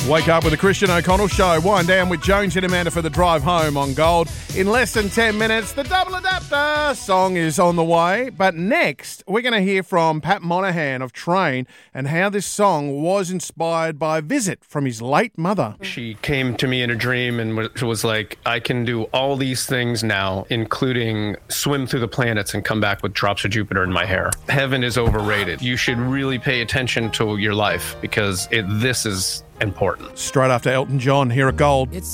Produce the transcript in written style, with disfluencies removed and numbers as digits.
Wake up with the Christian O'Connell Show. Wind down with Jones and Amanda for the drive home on Gold. In less than 10 minutes, the Double Adapter song is on the way. But next, we're going to hear from Pat Monahan of Train and how this song was inspired by a visit from his late mother. She came to me in a dream and was like, I can do all these things now, including swim through the planets and come back with drops of Jupiter in my hair. Heaven is overrated. You should really pay attention to your life because this is important. Straight after Elton John, here at Gold. It's